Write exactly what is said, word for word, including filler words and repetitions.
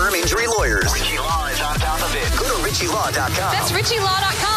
firm injury lawyers. Richie Law is on top of it. Go to richie law dot com. That's richie law dot com.